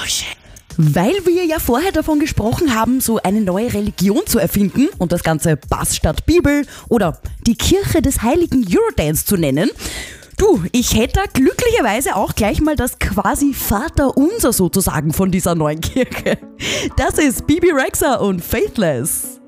Weil wir ja vorher davon gesprochen haben, so eine neue Religion zu erfinden und das Ganze Bass statt Bibel oder die Kirche des heiligen Eurodance zu nennen. Du, ich hätte da glücklicherweise auch gleich mal das quasi Vaterunser sozusagen von dieser neuen Kirche. Das ist Bibi Rexha und Faithless.